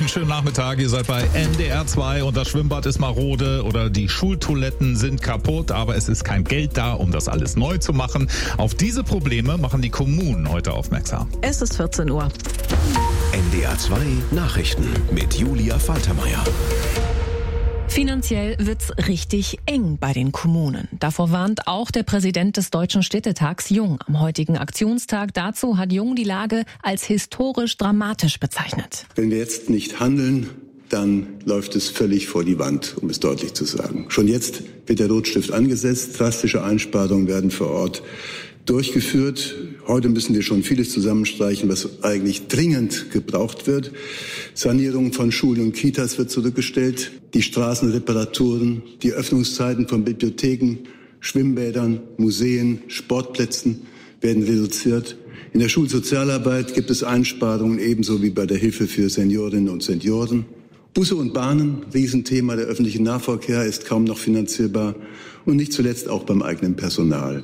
Guten schönen Nachmittag, ihr seid bei NDR 2 und das Schwimmbad ist marode oder die Schultoiletten sind kaputt, aber es ist kein Geld da, um das alles neu zu machen. Auf diese Probleme machen die Kommunen heute aufmerksam. Es ist 14 Uhr. NDR 2 Nachrichten mit Julia Faltermeier. Finanziell wird's richtig eng bei den Kommunen. Davor warnt auch der Präsident des Deutschen Städtetags Jung am heutigen Aktionstag. Dazu hat Jung die Lage als historisch dramatisch bezeichnet. Wenn wir jetzt nicht handeln, dann läuft es völlig vor die Wand, um es deutlich zu sagen. Schon jetzt wird der Rotstift angesetzt. Drastische Einsparungen werden vor Ort durchgeführt. Heute müssen wir schon vieles zusammenstreichen, was eigentlich dringend gebraucht wird. Sanierung von Schulen und Kitas wird zurückgestellt. Die Straßenreparaturen, die Öffnungszeiten von Bibliotheken, Schwimmbädern, Museen, Sportplätzen werden reduziert. In der Schulsozialarbeit gibt es Einsparungen, ebenso wie bei der Hilfe für Seniorinnen und Senioren. Busse und Bahnen, Riesenthema. Der öffentliche Nahverkehr ist kaum noch finanzierbar. Und nicht zuletzt auch beim eigenen Personal.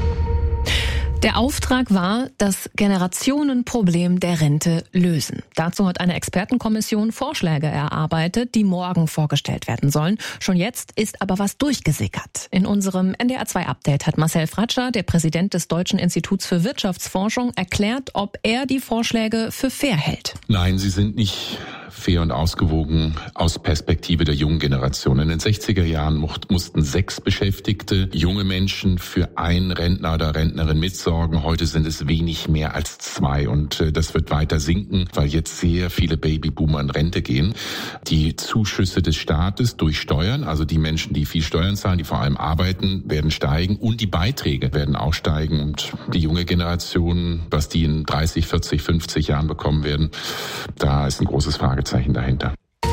Der Auftrag war, das Generationenproblem der Rente lösen. Dazu hat eine Expertenkommission Vorschläge erarbeitet, die morgen vorgestellt werden sollen. Schon jetzt ist aber was durchgesickert. In unserem NDR 2 Update hat Marcel Fratscher, der Präsident des Deutschen Instituts für Wirtschaftsforschung, erklärt, ob er die Vorschläge für fair hält. Nein, sie sind nicht fair und ausgewogen aus Perspektive der jungen Generation. In den 60er Jahren mussten 6 Beschäftigte, junge Menschen, für einen Rentner oder Rentnerin mitsorgen. Heute sind es wenig mehr als 2 und das wird weiter sinken, weil jetzt sehr viele Babyboomer in Rente gehen. Die Zuschüsse des Staates durch Steuern, also die Menschen, die viel Steuern zahlen, die vor allem arbeiten, werden steigen und die Beiträge werden auch steigen und die junge Generation, was die in 30, 40, 50 Jahren bekommen werden, da ist ein großes Fragezeichen dahinter.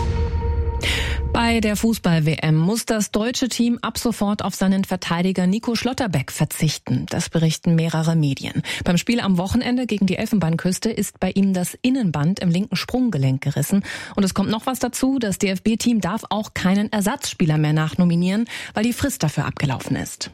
Bei der Fußball-WM muss das deutsche Team ab sofort auf seinen Verteidiger Nico Schlotterbeck verzichten. Das berichten mehrere Medien. Beim Spiel am Wochenende gegen die Elfenbeinküste ist bei ihm das Innenband im linken Sprunggelenk gerissen. Und es kommt noch was dazu. Das DFB-Team darf auch keinen Ersatzspieler mehr nachnominieren, weil die Frist dafür abgelaufen ist.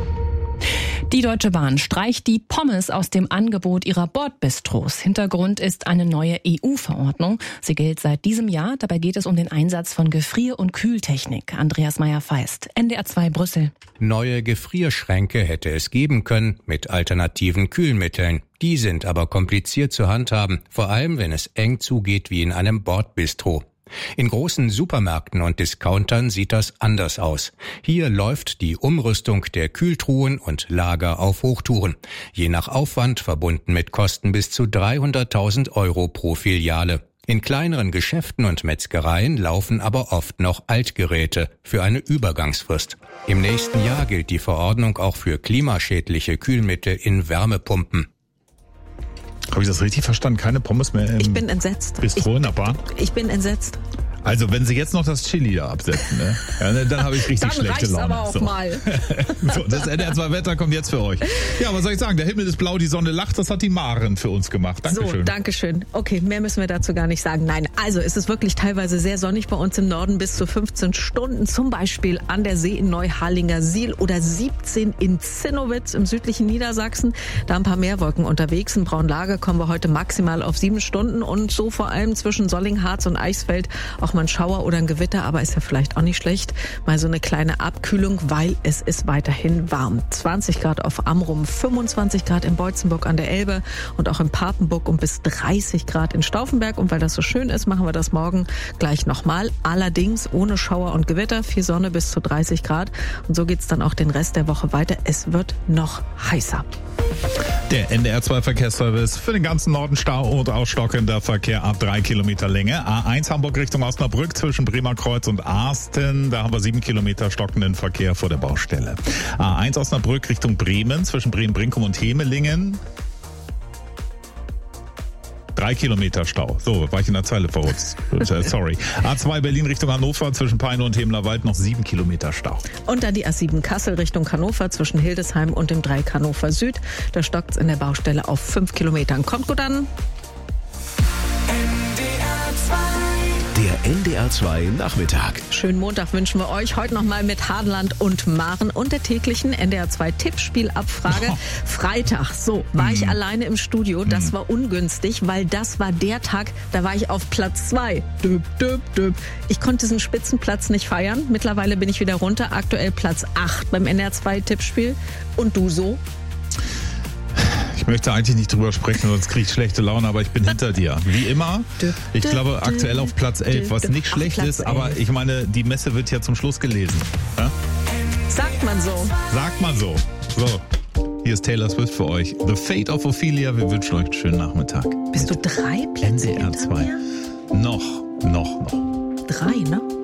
Die Deutsche Bahn streicht die Pommes aus dem Angebot ihrer Bordbistros. Hintergrund ist eine neue EU-Verordnung. Sie gilt seit diesem Jahr. Dabei geht es um den Einsatz von Gefrier- und Kühltechnik. Andreas Meyer-Feist, NDR 2 Brüssel. Neue Gefrierschränke hätte es geben können mit alternativen Kühlmitteln. Die sind aber kompliziert zu handhaben, vor allem wenn es eng zugeht wie in einem Bordbistro. In großen Supermärkten und Discountern sieht das anders aus. Hier läuft die Umrüstung der Kühltruhen und Lager auf Hochtouren. Je nach Aufwand verbunden mit Kosten bis zu 300.000 € pro Filiale. In kleineren Geschäften und Metzgereien laufen aber oft noch Altgeräte für eine Übergangsfrist. Im nächsten Jahr gilt die Verordnung auch für klimaschädliche Kühlmittel in Wärmepumpen. Habe ich das richtig verstanden? Keine Pommes mehr im Ich bin entsetzt. Bistro in der Bar? Ich bin entsetzt. Also wenn Sie jetzt noch das Chili da absetzen, ne? Ja, dann habe ich richtig schlechte Laune. Dann reicht's aber auch mal. So, das NDR 2 Wetter kommt jetzt für euch. Ja, was soll ich sagen? Der Himmel ist blau, die Sonne lacht. Das hat die Maren für uns gemacht. Dankeschön. So, Dankeschön. Okay, mehr müssen wir dazu gar nicht sagen. Nein, also es ist wirklich teilweise sehr sonnig bei uns im Norden, bis zu 15 Stunden. Zum Beispiel an der See in Neuharlingersiel oder 17 in Zinnowitz im südlichen Niedersachsen. Da ein paar Meerwolken unterwegs. In Braunlage kommen wir heute maximal auf 7 Stunden. Und so vor allem zwischen Solling, Harz und Eichsfeld auch mal ein Schauer oder ein Gewitter, aber ist ja vielleicht auch nicht schlecht. Mal so eine kleine Abkühlung, weil es ist weiterhin warm. 20 Grad auf Amrum, 25 Grad in Beutzenburg an der Elbe und auch in Papenburg und bis 30 Grad in Stauffenberg. Und weil das so schön ist, machen wir das morgen gleich nochmal. Allerdings ohne Schauer und Gewitter, viel Sonne bis zu 30 Grad. Und so geht's dann auch den Rest der Woche weiter. Es wird noch heißer. Der NDR 2 Verkehrsservice für den ganzen Norden Stau und ausstockender Verkehr ab 3 Kilometer Länge. A1 Hamburg Richtung Osnabrück zwischen Bremerkreuz und Asten. Da haben wir 7 Kilometer stockenden Verkehr vor der Baustelle. A1 Osnabrück Richtung Bremen zwischen Bremen-Brinkum und Hemelingen. 3 Kilometer Stau. So, war ich in der Zeile verrutscht. Sorry. A2 Berlin Richtung Hannover zwischen Peine und Hemlerwald noch 7 Kilometer Stau. Und dann die A7 Kassel Richtung Hannover zwischen Hildesheim und dem Dreieck Hannover Süd. Da stockt's in der Baustelle auf 5 Kilometern. Kommt gut an. Der NDR 2 Nachmittag. Schönen Montag wünschen wir euch. Heute nochmal mit Hadeland und Maren und der täglichen NDR 2 Tippspielabfrage. Freitag, war ich alleine im Studio. Das war ungünstig, weil das war der Tag, da war ich auf Platz 2. Ich konnte diesen Spitzenplatz nicht feiern. Mittlerweile bin ich wieder runter. Aktuell Platz 8 beim NDR 2 Tippspiel. Und du so? Ich möchte eigentlich nicht drüber sprechen, sonst kriege ich schlechte Laune, aber ich bin hinter dir. Wie immer. Ich glaube aktuell auf Platz 11, was nicht schlecht ist, aber ich meine, die Messe wird ja zum Schluss gelesen. Ja? Sagt man so. Sagt man so. So, hier ist Taylor Swift für euch. The Fate of Ophelia. Wir wünschen euch einen schönen Nachmittag. Bist du 3 Plätze NDR 2. hinter mir? Noch. 3, ne?